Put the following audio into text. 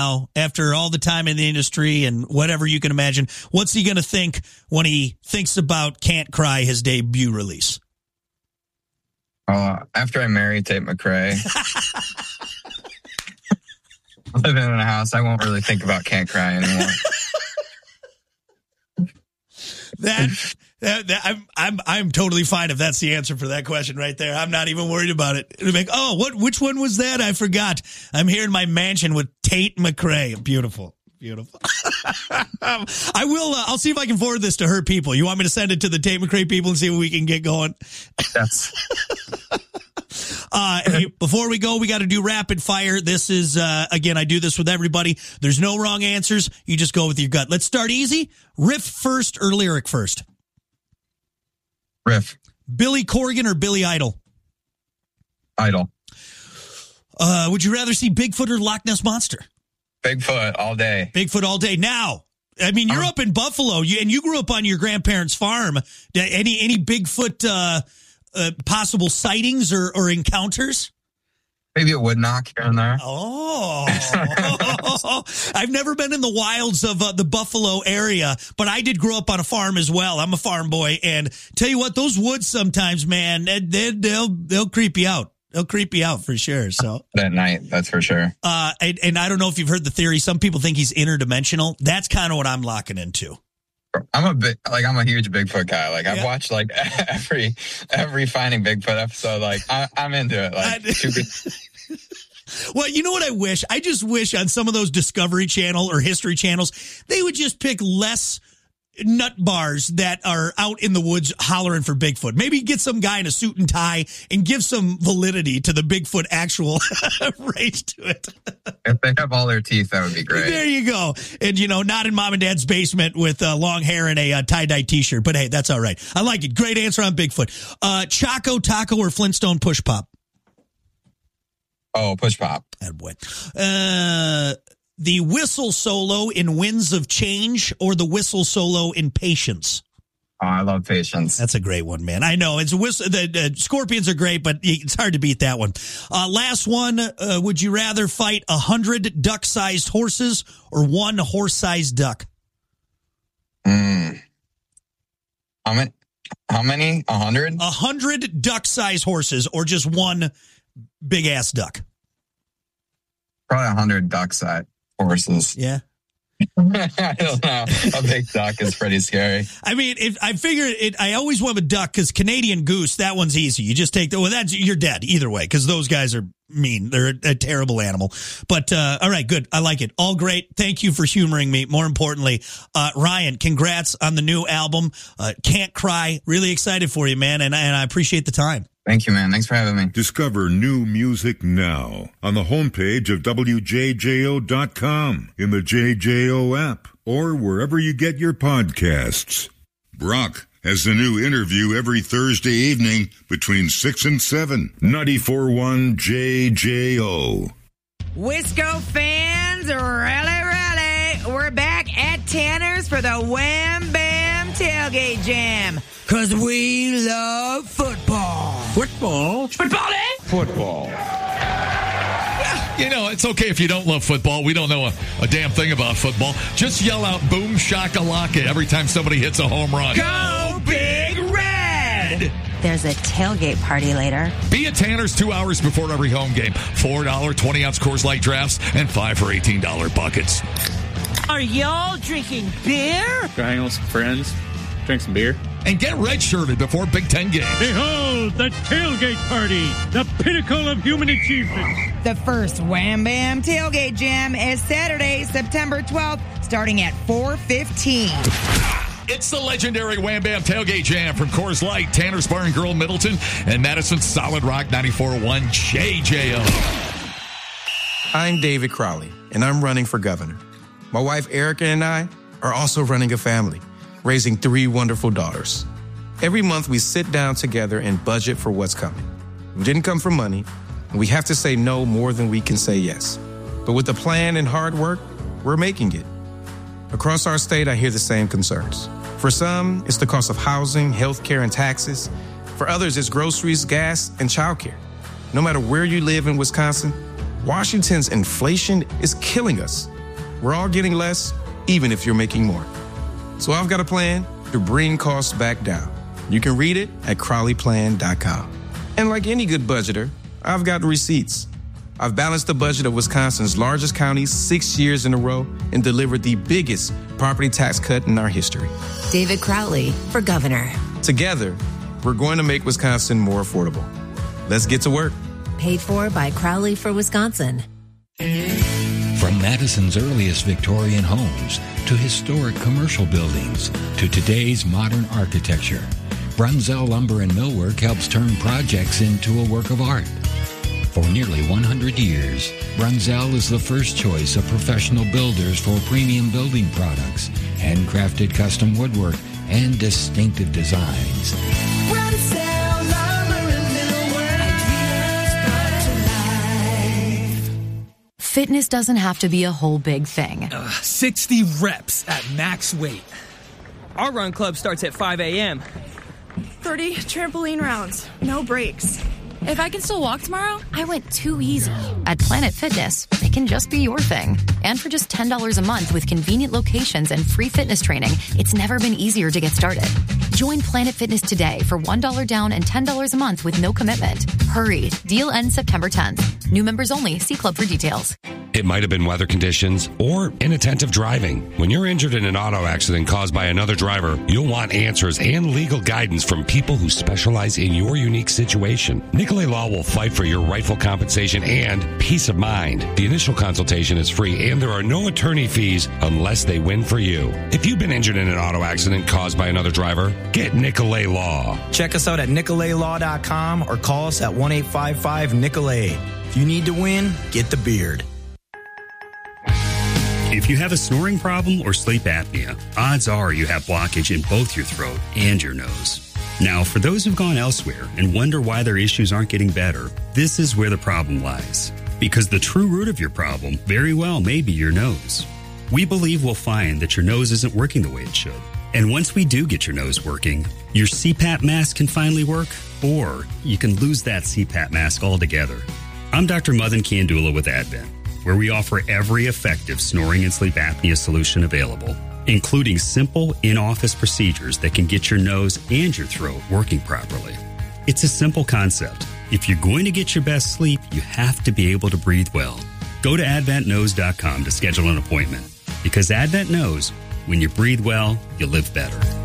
now, after all the time in the industry and whatever you can imagine, what's he going to think when he thinks about Can't Cry, his debut release? After I marry Tate McRae, living in a house, I won't really think about Can't Cry anymore. I'm totally fine if that's the answer for that question right there. I'm not even worried about it. It'll be like, which one was that? I forgot. I'm here in my mansion with Tate McRae. Beautiful. I'll see if I can forward this to her people. You want me to send it to the Tate McRae people and see if we can get going? Yes. Hey, before we go, we got to do rapid fire. This is, again, I do this with everybody. There's no wrong answers. You just go with your gut. Let's start easy. Riff first or lyric first? Riff. Billy Corgan or Billy Idol? Idol. Would you rather see Bigfoot or Loch Ness Monster? Bigfoot all day. Bigfoot all day. Now, I mean, you're up in Buffalo, and you grew up on your grandparents' farm. Any Bigfoot possible sightings or encounters? Maybe a wood knock here and there. Oh, I've never been in the wilds of the Buffalo area, but I did grow up on a farm as well. I'm a farm boy, and tell you what, those woods sometimes, man, they'll creep you out. They'll creep you out for sure. So at night, that's for sure. And I don't know if you've heard the theory. Some people think he's interdimensional. That's kind of what I'm locking into. I'm a huge Bigfoot guy. Like I've watched like every Finding Bigfoot episode. Like I'm into it. Well, you know what I wish? I just wish on some of those Discovery Channel or History Channels, they would just pick less nut bars that are out in the woods hollering for Bigfoot. Maybe get some guy in a suit and tie and give some validity to the Bigfoot actual race to it. If they have all their teeth, that would be great. There you go. And, not in mom and dad's basement with long hair and a tie-dye t-shirt. But, hey, that's all right. I like it. Great answer on Bigfoot. Choco Taco or Flintstone Push Pop? Oh, Push Pop. Attaboy. The whistle solo in Winds of Change or the whistle solo in Patience? Oh, I love Patience. That's a great one, man. I know it's a whistle. The Scorpions are great, but it's hard to beat that one. Last one. Would you rather fight 100 duck-sized horses or one horse-sized duck? How many? 100? 100 duck-sized horses or just one big-ass duck? Probably 100 duck-sized horses. Yeah. I don't know. A big duck is pretty scary. I mean, I always want a duck because Canadian goose, that one's easy. You just take you're dead either way because those guys are mean. They're a terrible animal. But, all right, good. I like it. All great. Thank you for humoring me. More importantly, Ryan, congrats on the new album. Can't Cry. Really excited for you, man. And I appreciate the time. Thank you, man. Thanks for having me. Discover new music now on the homepage of WJJO.com, in the JJO app, or wherever you get your podcasts. Brock has the new interview every Thursday evening between 6 and 7. 94.1 JJO. Wisco fans, rally. We're back at Tanner's for the Wham Bam Tailgate Jam. Because we love football. Football? Football, eh? Football. It's okay if you don't love football. We don't know a damn thing about football. Just yell out boom shakalaka every time somebody hits a home run. Go Big Red! There's a tailgate party later. Be at Tanner's 2 hours before every home game. $4 20-ounce Coors Light drafts and $5 for $18 buckets. Are y'all drinking beer? Go hang out with some friends. Drink some beer. And get red-shirted before Big Ten games. Behold, the tailgate party, the pinnacle of human achievement. The first Wham Bam Tailgate Jam is Saturday, September 12th, starting at 4:15. It's the legendary Wham Bam Tailgate Jam from Coors Light, Tanner's Bar and Grill, Middleton, and Madison's Solid Rock 94.1 JJO. I'm David Crowley, and I'm running for governor. My wife Erica and I are also running a family, raising 3 wonderful daughters. Every month we sit down together and budget for what's coming. We didn't come for money, and we have to say no more than we can say yes. But with a plan and hard work, we're making it. Across our state, I hear the same concerns. For some, it's the cost of housing, healthcare, and taxes. For others, it's groceries, gas, and childcare. No matter where you live in Wisconsin, Washington's inflation is killing us. We're all getting less, even if you're making more. So I've got a plan to bring costs back down. You can read it at CrowleyPlan.com. And like any good budgeter, I've got receipts. I've balanced the budget of Wisconsin's largest counties 6 years in a row and delivered the biggest property tax cut in our history. David Crowley for governor. Together, we're going to make Wisconsin more affordable. Let's get to work. Paid for by Crowley for Wisconsin. From Madison's earliest Victorian homes to historic commercial buildings to today's modern architecture, Brunzell Lumber and Millwork helps turn projects into a work of art. For nearly 100 years, Brunzell is the first choice of professional builders for premium building products, handcrafted custom woodwork, and distinctive designs. Brunzell Lumber and Millwork. Fitness doesn't have to be a whole big thing. 60 reps at max weight. Our run club starts at 5 a.m. 30 trampoline rounds, no breaks. If I can still walk tomorrow, I went too easy. At Planet Fitness, it can just be your thing. And for just $10 a month with convenient locations and free fitness training, it's never been easier to get started. Join Planet Fitness today for $1 down and $10 a month with no commitment. Hurry. Deal ends September 10th. New members only. See club for details. It might have been weather conditions or inattentive driving. When you're injured in an auto accident caused by another driver, you'll want answers and legal guidance from people who specialize in your unique situation. Nicolay Law will fight for your rightful compensation and peace of mind. The initial consultation is free and there are no attorney fees unless they win for you. If you've been injured in an auto accident caused by another driver, get Nicolay Law. Check us out at nicolaylaw.com or call us at 1-855-NICOLAY. If you need to win, get the beard. If you have a snoring problem or sleep apnea, odds are you have blockage in both your throat and your nose. Now, for those who've gone elsewhere and wonder why their issues aren't getting better, this is where the problem lies. Because the true root of your problem very well may be your nose. We believe we'll find that your nose isn't working the way it should. And once we do get your nose working, your CPAP mask can finally work, or you can lose that CPAP mask altogether. I'm Dr. Madan Kandula with Advent, where we offer every effective snoring and sleep apnea solution available, including simple in-office procedures that can get your nose and your throat working properly. It's a simple concept. If you're going to get your best sleep, you have to be able to breathe well. Go to adventknows.com to schedule an appointment, because Advent knows when you breathe well, you live better.